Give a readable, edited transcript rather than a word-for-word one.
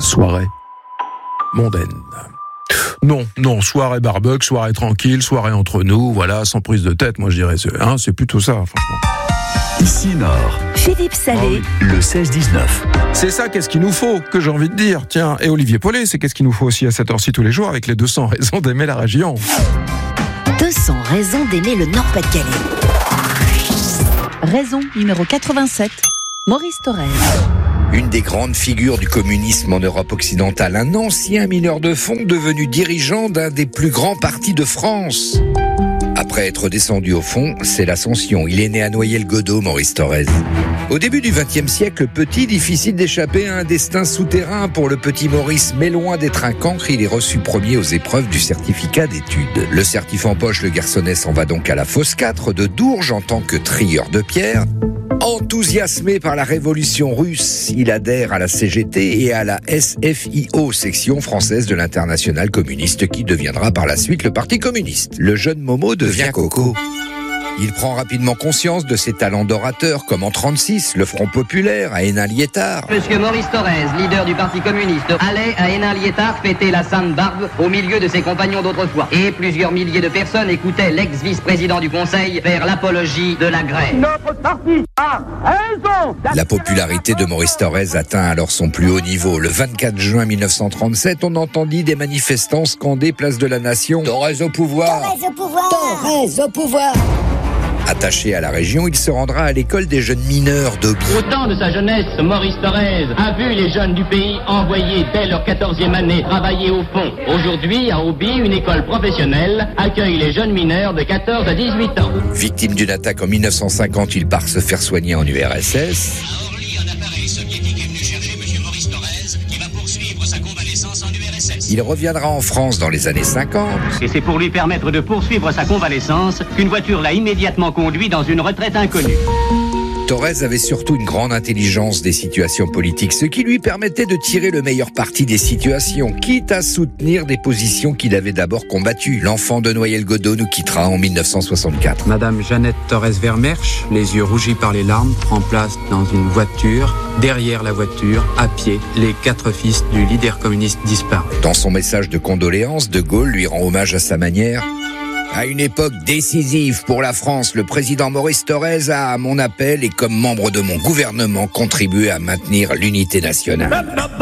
soirée mondaine. Non, soirée barbecue, soirée tranquille, soirée entre nous, voilà, sans prise de tête, moi je dirais, c'est plutôt ça, franchement. Ici Nord, Philippe Salé, le 16-19. C'est ça, qu'est-ce qu'il nous faut, que j'ai envie de dire. Tiens, et Olivier Paulet, c'est qu'est-ce qu'il nous faut aussi à cette heure-ci tous les jours avec les 200 raisons d'aimer la région. 200 raisons d'aimer le Nord-Pas-de-Calais. Raison numéro 87, Maurice Thorez. Une des grandes figures du communisme en Europe occidentale, un ancien mineur de fonds devenu dirigeant d'un des plus grands partis de France. Après être descendu au fond, c'est l'ascension. Il est né à Noyelles-Godault, Maurice Thorez. Au début du XXe siècle, petit, difficile d'échapper à un destin souterrain pour le petit Maurice, mais loin d'être un cancre, il est reçu premier aux épreuves du certificat d'études. Le certif en poche, le garçonnet s'en va donc à la fosse 4 de Dourges en tant que trieur de pierre. Enthousiasmé par la révolution russe, il adhère à la CGT et à la SFIO, section française de l'Internationale communiste, qui deviendra par la suite le Parti communiste. Le jeune Momo devient coco. Il prend rapidement conscience de ses talents d'orateur, comme en 36, le Front populaire à Hénin-Liétard. Monsieur Maurice Thorez, leader du Parti communiste, allait à Hénin-Liétard fêter la Sainte Barbe au milieu de ses compagnons d'autrefois. Et plusieurs milliers de personnes écoutaient l'ex-vice-président du Conseil faire l'apologie de la grève. Notre parti a raison. La popularité de Maurice Thorez atteint alors son plus haut niveau. Le 24 juin 1937, on entendit des manifestants scander place de la Nation. Thorez au pouvoir! Thorez au pouvoir, Thorez au pouvoir. Attaché à la région, il se rendra à l'école des jeunes mineurs d'Auby. Au temps de sa jeunesse, Maurice Thorez a vu les jeunes du pays envoyés dès leur 14e année travailler au fond. Aujourd'hui, à Auby, une école professionnelle accueille les jeunes mineurs de 14 à 18 ans. Victime d'une attaque en 1950, il part se faire soigner en URSS. Il reviendra en France dans les années 50. Et c'est pour lui permettre de poursuivre sa convalescence qu'une voiture l'a immédiatement conduit dans une retraite inconnue. Thorez avait surtout une grande intelligence des situations politiques, ce qui lui permettait de tirer le meilleur parti des situations, quitte à soutenir des positions qu'il avait d'abord combattues. L'enfant de Noyelles-Godault nous quittera en 1964. Madame Jeannette Thorez-Vermersch, les yeux rougis par les larmes, prend place dans une voiture. Derrière la voiture, à pied, les 4 fils du leader communiste disparus. Dans son message de condoléances, De Gaulle lui rend hommage à sa manière. À une époque décisive pour la France, le président Maurice Thorez a, à mon appel et comme membre de mon gouvernement, contribué à maintenir l'unité nationale.